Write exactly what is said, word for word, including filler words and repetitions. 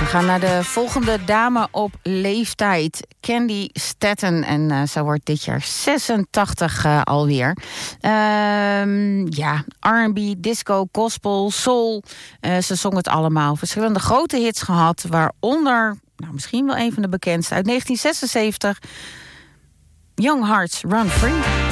gaan naar de volgende dame op leeftijd. Candy Staton. En uh, ze wordt dit jaar zesentachtig uh, alweer. Uh, ja, R en B, disco, gospel, soul. Uh, ze zong het allemaal. Verschillende grote hits gehad. Waaronder, nou, misschien wel een van de bekendste. Uit negentien zesenzeventig. Young Hearts Run Free.